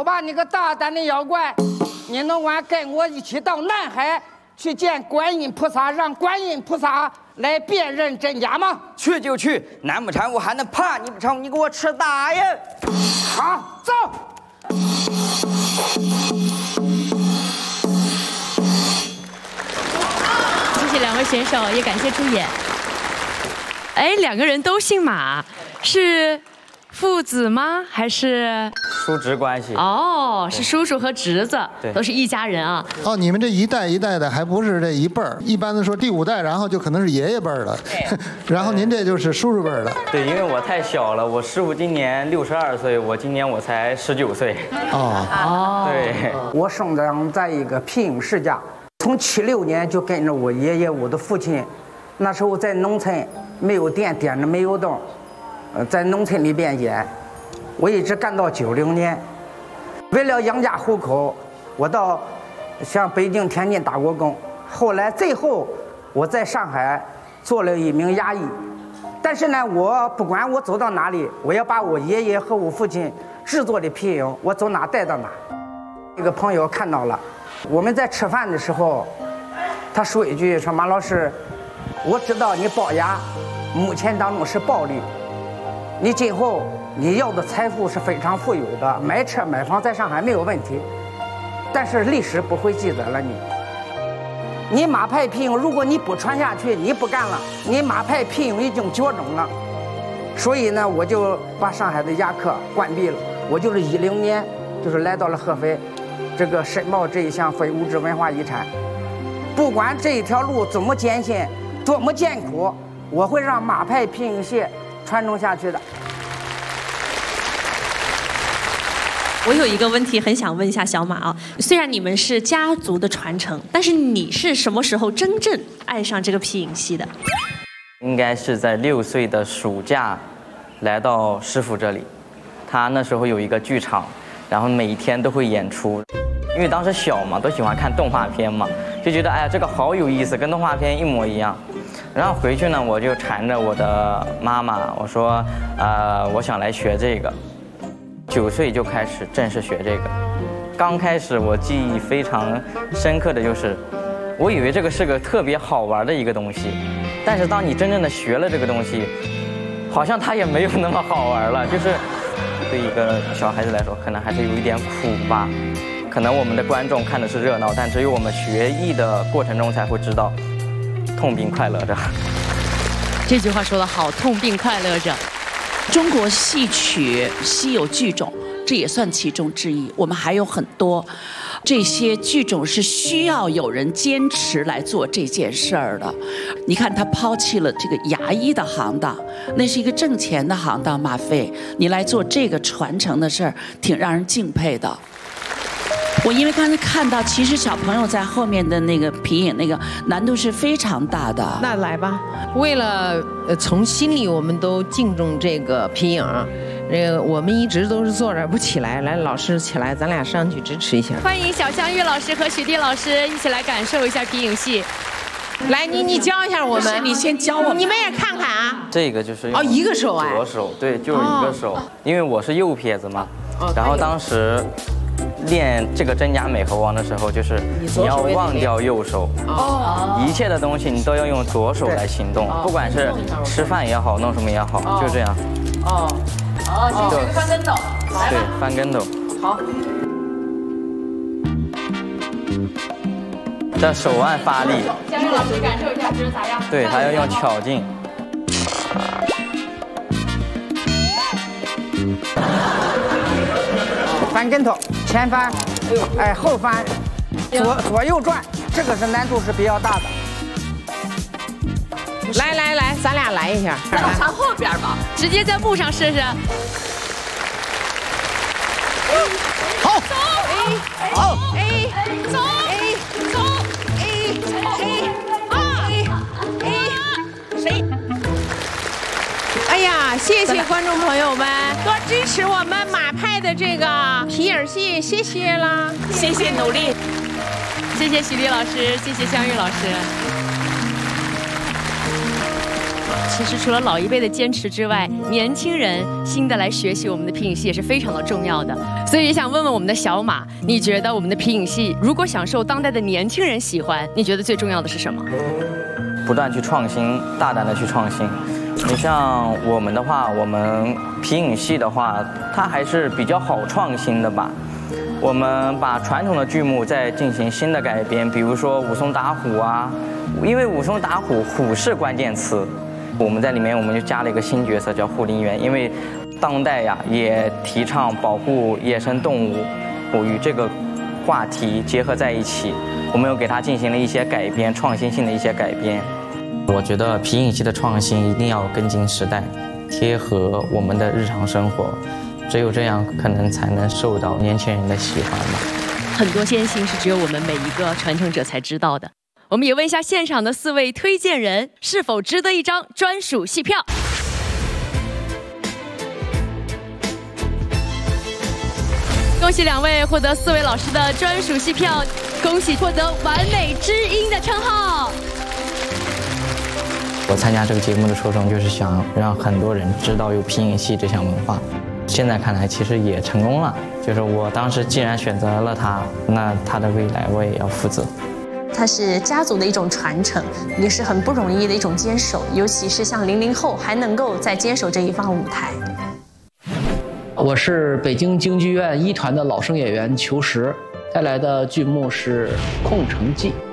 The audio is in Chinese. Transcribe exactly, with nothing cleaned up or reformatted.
好吧，你个大胆的妖怪，你能完跟我一起到南海去见观音菩萨，让观音菩萨来辨认真假吗？ 去就去，难不成我还能怕你不成？你给我吃大呀！ 好，走。 谢谢两位选手，也感谢出演。哎，两个人都姓马，是父子吗？还是叔侄关系？ 哦，是叔叔和侄子，都是一家人啊。 哦，你们这一代一代的还不是这一辈儿，一般的说第五代，然后就可能是爷爷辈儿的，然后您这就是叔叔辈儿的。 对，因为我太小了，我师傅今年六十二岁，我今年我才十九岁。 哦哦， 对， 我生长在一个贫穷世家，从七六年就跟着我爷爷，我的父亲，那时候在农村没有电，点着煤油灯，呃，在农村里边演，我一直干到九零年。为了养家糊口，我到像北京、天津打过工。后来最后我在上海做了一名衙役，但是呢，我不管我走到哪里，我要把我爷爷和我父亲制作的皮影，我走哪带到哪。一个朋友看到了，我们在吃饭的时候，他说一句说：“马老师，我知道你龅牙，目前当中是暴利，你今后你要的财富是非常富有的，买车买房在上海没有问题，但是历史不会记载了你。你马派皮影，如果你不传下去，你不干了，你马派皮影已经绝种了。所以呢，我就把上海的牙科关闭了。我就是一零年，就是来到了合肥，这个申报这一项非物质文化遗产。不管这一条路怎么艰辛，多么艰苦，我会让马派皮影戏传承下去的。 我有一个问题很想问一下小马啊，虽然你们是家族的传承，但是你是什么时候真正爱上这个皮影戏的？ 应该是在六岁的暑假，来到师傅这里，他那时候有一个剧场，然后每天都会演出。因为当时小嘛，都喜欢看动画片嘛，就觉得哎呀这个好有意思，跟动画片一模一样。然后回去呢，我就缠着我的妈妈，我说，呃，我想来学这个。九岁就开始正式学这个。刚开始我记忆非常深刻的就是，我以为这个是个特别好玩的一个东西，但是当你真正的学了这个东西，好像它也没有那么好玩了。就是对一个小孩子来说，可能还是有一点苦吧。可能我们的观众看的是热闹，但只有我们学艺的过程中才会知道，痛并快乐着。 这句话说得好，痛并快乐着。 中国戏曲稀有剧种，这也算其中之一。我们还有很多这些剧种是需要有人坚持来做这件事儿的。你看，他抛弃了这个牙医的行当，那是一个挣钱的行当，马飞，你来做这个传承的事儿，挺让人敬佩的。我因为刚才看到，其实小朋友在后面的那个皮影那个难度是非常大的。 那来吧，为了呃从心里我们都敬重这个皮影，这个我们一直都是坐着不起来，来老师起来，咱俩上去支持一下。 欢迎小香玉老师和许迪老师一起来感受一下皮影戏。 来，你你教一下我们， 你先教我们， 你们也看看啊。 这个就是哦，一个手哎， 左手，对，就是一个手，因为我是右撇子嘛，然后当时。练这个真假美猴王的时候，就是你要忘掉右手，哦，一切的东西你都要用左手来行动，不管是吃饭也好，弄什么也好，就这样。 哦，哦，学个翻跟斗， 对，翻跟斗。 好。 这手腕发力。 江玉老师感受一下，这是咋样？ 对，还要用巧劲。 翻跟头，前翻，哎，后翻，左左右转，这个是难度是比较大的。 来来来，咱俩来一下。 咱俩上后边吧，直接在幕上试试。 好， 走， 好， 哎，走，哎，走，哎，哎，啊，哎，谁？ 哎呀，谢谢观众朋友们，多支持我们马派的这个皮影戏，谢谢啦， 谢谢努力， 谢谢许迪老师，谢谢香玉老师。 其实除了老一辈的坚持之外，年轻人新的来学习我们的皮影戏也是非常的重要的。所以也想问问我们的小马，你觉得我们的皮影戏如果想受当代的年轻人喜欢，你觉得最重要的是什么？ 不断去创新，大胆的去创新。你像我们的话，我们皮影戏的话，它还是比较好创新的吧。我们把传统的剧目再进行新的改编，比如说武松打虎啊，因为武松打虎，虎是关键词，我们在里面我们就加了一个新角色叫护林员，因为当代呀也提倡保护野生动物，我与这个话题结合在一起，我们又给它进行了一些改编，创新性的一些改编。我觉得皮影戏的创新一定要跟进时代，贴合我们的日常生活。只有这样，可能才能受到年轻人的喜欢吧。 很多艰辛是只有我们每一个传承者才知道的。我们也问一下现场的四位推荐人，是否值得一张专属戏票？恭喜两位获得四位老师的专属戏票，恭喜获得完美知音的称号。 我参加这个节目的初衷就是想让很多人知道有皮影戏这项文化。现在看来，其实也成功了。就是我当时既然选择了它，那它的未来我也要负责。 它是家族的一种传承，也是很不容易的一种坚守，尤其是像零零后还能够再坚守这一方舞台。 我是北京京剧院一团的老生演员裘石，带来的剧目是《空城计》。